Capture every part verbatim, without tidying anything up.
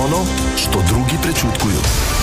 ono što drugi prećutkuju.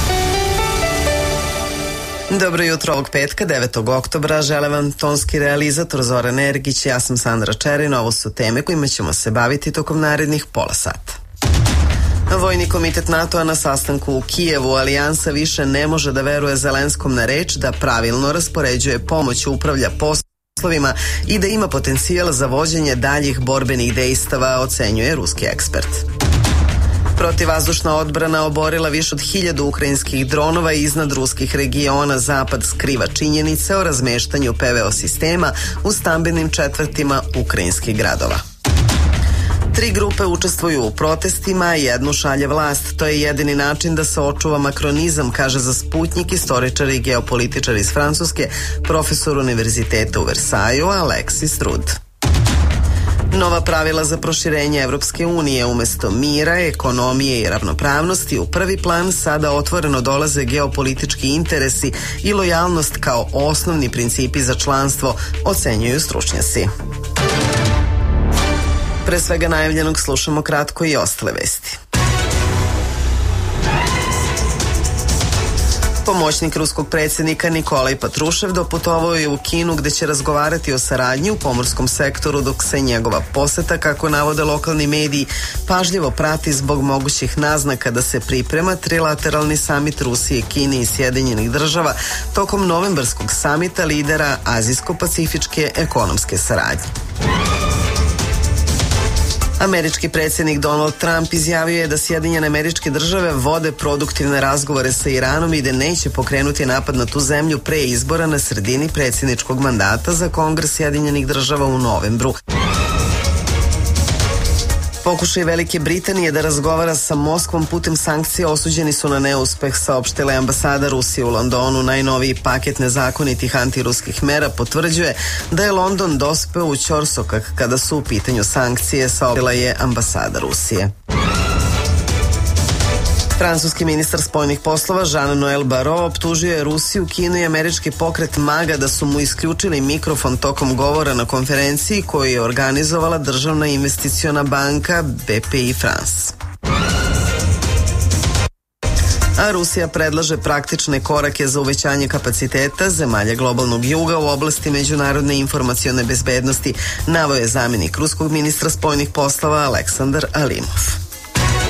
Dobro jutro ovog petka, devetog oktobra. Žele vam tonski realizator Zoran Ergić, ja sam Sandra Čerin. Ovo su teme kojima ćemo se baviti tokom narednih pola sata. Vojni komitet NATO-a na sastanku u Kijevu. Alijansa više ne može da veruje Zelenskom na reč da pravilno raspoređuje pomoć, upravlja poslovima i da ima potencijal za vođenje daljih borbenih dejstava, ocenjuje ruski ekspert. Protivvazdušna odbrana oborila više od hiljadu ukrajinskih dronova iznad ruskih regiona. Zapad skriva činjenice o razmeštanju P V O sistema u stambenim četvrtima ukrajinskih gradova. Tri grupe učestvuju u protestima, jednu šalje vlast. To je jedini način da se očuva makronizam, kaže za Sputnjik istoričar i geopolitičar iz Francuske, profesor univerziteta u Versaju, Alexis Rud. Nova pravila za proširenje Evropske unije umesto mira, ekonomije i ravnopravnosti u prvi plan sada otvoreno dolaze geopolitički interesi i lojalnost kao osnovni principi za članstvo, ocenjuju stručnjaci. Pre svega najavljenog slušamo kratko i ostale vesti. Pomoćnik ruskog predsjednika Nikolaj Patrušev doputovao je u Kinu gde će razgovarati o saradnji u pomorskom sektoru dok se njegova poseta, kako navode lokalni mediji, pažljivo prati zbog mogućih naznaka da se priprema trilateralni samit Rusije, Kine i Sjedinjenih država tokom novembarskog samita lidera Azijsko-pacifičke ekonomske saradnje. Američki predsjednik Donald Trump izjavio je da Sjedinjene Američke Države vode produktivne razgovore sa Iranom i da neće pokrenuti napad na tu zemlju pre izbora na sredini predsjedničkog mandata za Kongres Sjedinjenih Država u novembru. Pokušaj Velike Britanije da razgovara sa Moskvom putem sankcija osuđeni su na neuspeh, saopštila je ambasada Rusije u Londonu. Najnoviji paket nezakonitih antiruskih mera potvrđuje da je London dospeo u ćorsokak kada su u pitanju sankcije, saopštila je ambasada Rusije. Francuski ministar spoljnih poslova Jean-Noël Barrot optužio je Rusiju, Kinu i američki pokret MAGA da su mu isključili mikrofon tokom govora na konferenciji koju je organizovala državna investiciona banka B P I France. A Rusija predlaže praktične korake za uvećanje kapaciteta zemalja globalnog juga u oblasti međunarodne informacione bezbednosti, naveo je zamjenik ruskog ministra spoljnih poslova Aleksandar Alimov.